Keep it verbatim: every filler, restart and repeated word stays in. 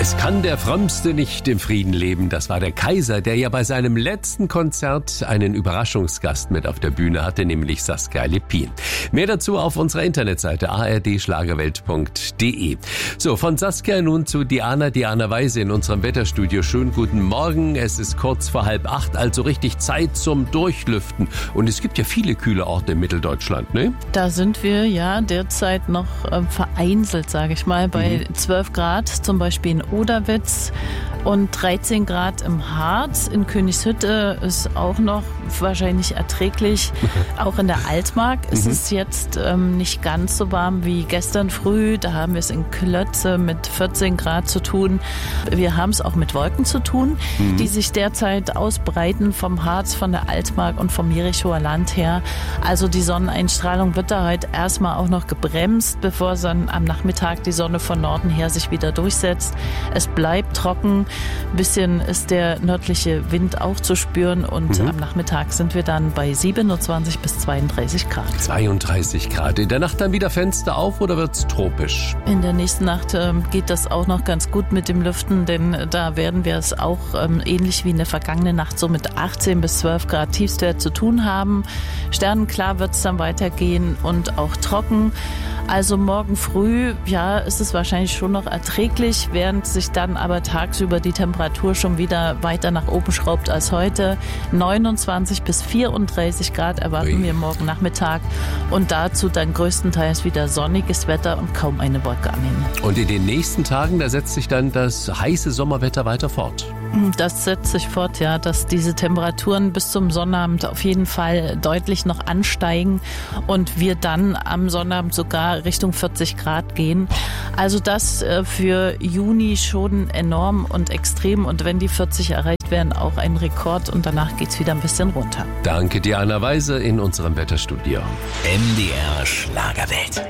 Es kann der Frömmste nicht im Frieden leben. Das war der Kaiser, der ja bei seinem letzten Konzert einen Überraschungsgast mit auf der Bühne hatte, nämlich Saskia Lippin. Mehr dazu auf unserer Internetseite a r d schlagerwelt punkt d e. So, von Saskia nun zu Diana, Diana Weise in unserem Wetterstudio. Schönen guten Morgen. Es ist kurz vor halb acht, also richtig Zeit zum Durchlüften. Und es gibt ja viele kühle Orte in Mitteldeutschland, ne? Da sind wir ja derzeit noch äh, vereinzelt, sage ich mal, bei mhm. zwölf Grad, zum Beispiel in Oderwitz, und dreizehn Grad im Harz. In Königshütte ist auch noch wahrscheinlich erträglich. Auch in der Altmark ist mhm. es jetzt ähm, nicht ganz so warm wie gestern früh. Da haben wir es in Klötze mit vierzehn Grad zu tun. Wir haben es auch mit Wolken zu tun, mhm. die sich derzeit ausbreiten vom Harz, von der Altmark und vom Jerichoer Land her. Also die Sonneneinstrahlung wird da heute erstmal auch noch gebremst, bevor dann am Nachmittag die Sonne von Norden her sich wieder durchsetzt. Es bleibt trocken. Ein bisschen ist der nördliche Wind auch zu spüren und mhm. am Nachmittag sind wir dann bei siebenundzwanzig bis zweiunddreißig Grad. zweiunddreißig Grad. In der Nacht dann wieder Fenster auf oder wird's tropisch? In der nächsten Nacht äh, geht das auch noch ganz gut mit dem Lüften, denn da werden wir es auch ähm, ähnlich wie in der vergangenen Nacht so mit achtzehn bis zwölf Grad Tiefstwert zu tun haben. Sternenklar wird es dann weitergehen und auch trocken. Also morgen früh, ja, ist es wahrscheinlich schon noch erträglich, während sich dann aber tagsüber die Temperatur schon wieder weiter nach oben schraubt als heute. neunundzwanzig bis vierunddreißig Grad erwarten Ui. wir morgen Nachmittag und dazu dann größtenteils wieder sonniges Wetter und kaum eine Wolke am Himmel. Und in den nächsten Tagen, da setzt sich dann das heiße Sommerwetter weiter fort? Das setzt sich fort, ja, dass diese Temperaturen bis zum Sonnabend auf jeden Fall deutlich noch ansteigen und wir dann am Sonnabend sogar Richtung vierzig Grad gehen. Also das für Juni schon enorm und extrem und wenn die vierzig erreicht werden, auch ein Rekord und danach geht's wieder ein bisschen runter. Danke, Diana Weise in unserem Wetterstudio. M D R Schlagerwelt.